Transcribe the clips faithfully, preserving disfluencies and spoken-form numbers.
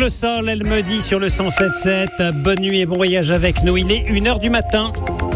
le sol, elle me dit sur le cent sept sept. Bonne nuit et bon voyage avec nous. Il est une heure du matin.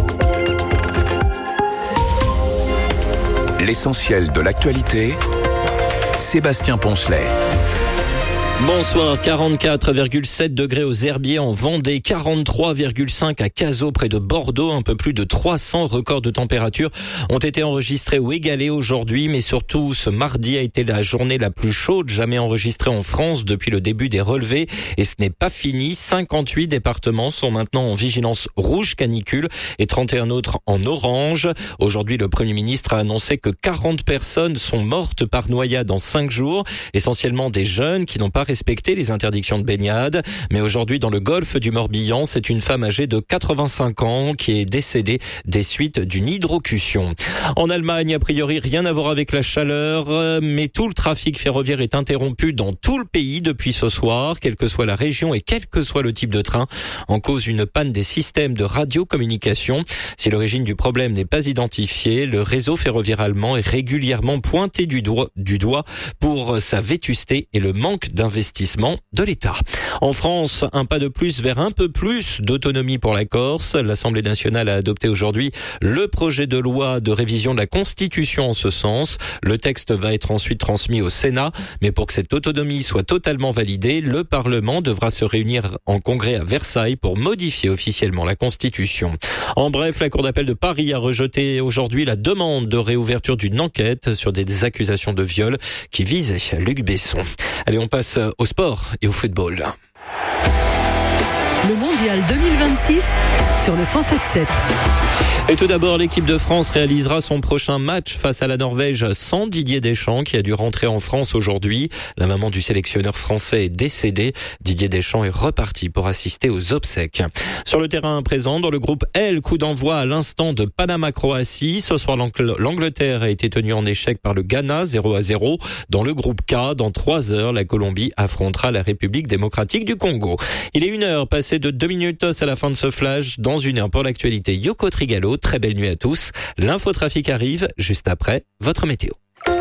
L'essentiel de l'actualité, Sébastien Poncelet. Bonsoir, quarante-quatre virgule sept degrés aux Herbiers en Vendée, quarante-trois virgule cinq à Cazaux près de Bordeaux, un peu plus de trois cents records de température ont été enregistrés ou égalés aujourd'hui, mais surtout ce mardi a été la journée la plus chaude jamais enregistrée en France depuis le début des relevés et ce n'est pas fini, cinquante-huit départements sont maintenant en vigilance rouge canicule et trente et un autres en orange. Aujourd'hui, le Premier ministre a annoncé que quarante personnes sont mortes par noyade en cinq jours, essentiellement des jeunes qui n'ont pas respecter les interdictions de baignade. Mais aujourd'hui, dans le golfe du Morbihan, c'est une femme âgée de quatre-vingt-cinq ans qui est décédée des suites d'une hydrocution. En Allemagne, a priori, rien à voir avec la chaleur, mais tout le trafic ferroviaire est interrompu dans tout le pays depuis ce soir, quelle que soit la région et quel que soit le type de train, en cause d'une panne des systèmes de radiocommunication. Si l'origine du problème n'est pas identifiée, le réseau ferroviaire allemand est régulièrement pointé du doigt, du doigt pour sa vétusté et le manque d'investissement de l'État. En France, un pas de plus vers un peu plus d'autonomie pour la Corse. L'Assemblée nationale a adopté aujourd'hui le projet de loi de révision de la Constitution en ce sens. Le texte va être ensuite transmis au Sénat, mais pour que cette autonomie soit totalement validée, le Parlement devra se réunir en congrès à Versailles pour modifier officiellement la Constitution. En bref, la Cour d'appel de Paris a rejeté aujourd'hui la demande de réouverture d'une enquête sur des accusations de viol qui visaient Luc Besson. Allez, on passe au sport et au football. Le mondial deux mille vingt-six sur le cent sept sept. Et tout d'abord, l'équipe de France réalisera son prochain match face à la Norvège sans Didier Deschamps qui a dû rentrer en France aujourd'hui. La maman du sélectionneur français est décédée. Didier Deschamps est reparti pour assister aux obsèques. Sur le terrain présent, dans le groupe L, coup d'envoi à l'instant de Panama-Croatie. Ce soir, l'Angleterre a été tenue en échec par le Ghana, zéro à zéro. Dans le groupe K, dans trois heures, la Colombie affrontera la République démocratique du Congo. Il est une heure, passé de deux minutes à la fin de ce flash. Dans une heure pour l'actualité, Yoko Trigalo. Très belle nuit à tous. L'infotrafic arrive juste après votre météo.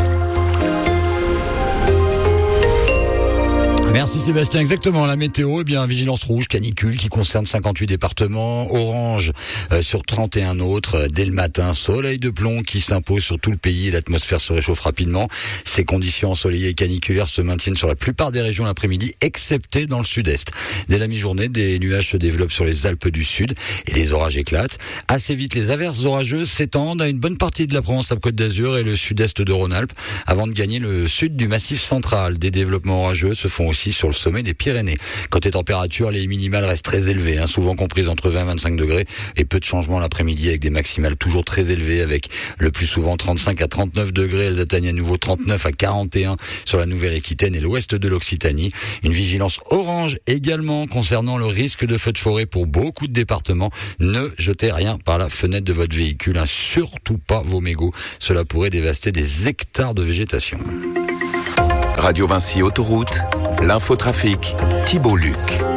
Merci Sébastien. Exactement, la météo, eh bien, vigilance rouge, canicule qui concerne cinquante-huit départements, orange euh, sur trente et un autres euh, dès le matin, soleil de plomb qui s'impose sur tout le pays, l'atmosphère se réchauffe rapidement. Ces conditions ensoleillées et caniculaires se maintiennent sur la plupart des régions l'après-midi, excepté dans le sud-est. Dès la mi-journée, des nuages se développent sur les Alpes du Sud et des orages éclatent. Assez vite, les averses orageuses s'étendent à une bonne partie de la Provence-Alpes-Côte d'Azur et le sud-est de Rhône-Alpes avant de gagner le sud du Massif central. Des développements orageux se font aussi sur le sommet des Pyrénées. Côté température, les minimales restent très élevées, hein, souvent comprises entre vingt et vingt-cinq degrés et peu de changements l'après-midi avec des maximales toujours très élevées avec le plus souvent trente-cinq à trente-neuf degrés. Elles atteignent à nouveau trente-neuf à quarante et un sur la Nouvelle-Aquitaine et l'ouest de l'Occitanie. Une vigilance orange également concernant le risque de feux de forêt pour beaucoup de départements. Ne jetez rien par la fenêtre de votre véhicule, hein, surtout pas vos mégots. Cela pourrait dévaster des hectares de végétation. Radio Vinci Autoroute, l'infotrafic, Thibault Luc.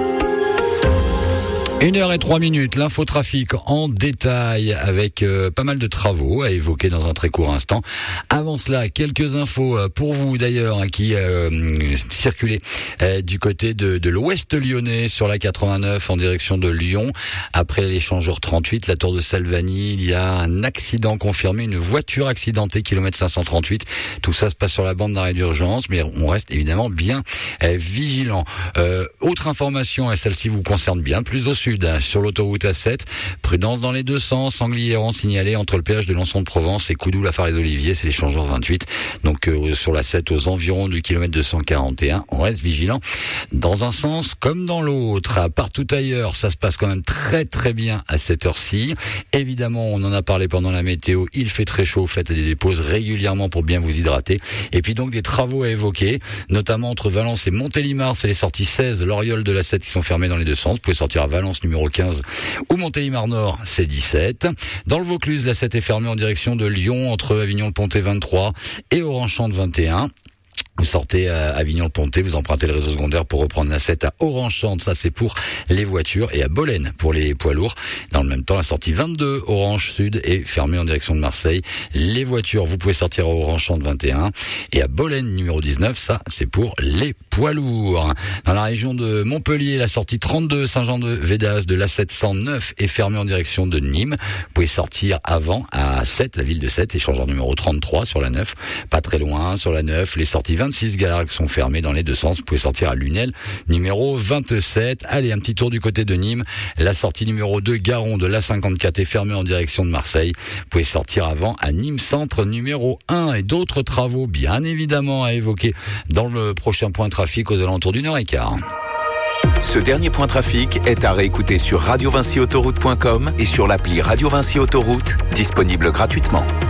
Une heure et trois minutes, l'infotrafic en détail avec euh, pas mal de travaux à évoquer dans un très court instant. Avant cela, quelques infos pour vous d'ailleurs hein, qui euh, circulaient euh, du côté de, de l'ouest lyonnais sur la quatre-vingt-neuf en direction de Lyon. Après l'échangeur trente-huit, la tour de Salvani, il y a un accident confirmé, une voiture accidentée, kilomètre cinq cent trente-huit. Tout ça se passe sur la bande d'arrêt d'urgence, mais on reste évidemment bien euh, vigilant. Euh, autre information, et celle-ci vous concerne bien plus au sud, sur l'autoroute A sept, prudence dans les deux sens, sangliers errants signalés entre le péage de Lançon de Provence et Coudoux-la-Phare-les-Oliviers, c'est l'échangeur vingt-huit. Donc euh, sur la sept aux environs du kilomètre deux cent quarante et un, on reste vigilant dans un sens comme dans l'autre. Partout ailleurs, ça se passe quand même très très bien à cette heure-ci. Évidemment, on en a parlé pendant la météo, il fait très chaud, faites des pauses régulièrement pour bien vous hydrater. Et puis donc des travaux à évoquer, notamment entre Valence et Montélimar, c'est les sorties seize, l'Oriole de la sept qui sont fermées dans les deux sens. Vous pouvez sortir à Valence numéro quinze ou Montélimar Nord, c'est dix-sept. Dans le Vaucluse, la sept est fermée en direction de Lyon entre Avignon-le-Pontet vingt-trois et Orange-Chante vingt et un. Vous sortez à Avignon-le-Pontet, vous empruntez le réseau secondaire pour reprendre la sept à Orange-Chante, ça c'est pour les voitures, et à Bolène pour les poids lourds. Dans le même temps, la sortie vingt-deux, Orange Sud, est fermée en direction de Marseille. Les voitures, vous pouvez sortir à Orange-Chante vingt et un, et à Bolène numéro dix-neuf, ça c'est pour les poids lourds. Dans la région de Montpellier, la sortie trente-deux, Saint-Jean-de-Védas de l'A sept cent neuf est fermée en direction de Nîmes. Vous pouvez sortir avant à Sète, la ville de Sète, échangeur numéro trente-trois sur la neuf. Pas très loin, sur la neuf, les sorties vingt-six Galargues sont fermées dans les deux sens. Vous pouvez sortir à Lunel, numéro vingt-sept. Allez, un petit tour du côté de Nîmes. La sortie numéro deux, Garon de l'A cinquante-quatre est fermée en direction de Marseille. Vous pouvez sortir avant à Nîmes Centre, numéro un. Et d'autres travaux, bien évidemment, à évoquer dans le prochain point trafic aux alentours d'une heure et quart. Ce dernier point trafic est à réécouter sur radio vinci autoroute point com et sur l'appli Radio Vinci Autoroute, disponible gratuitement.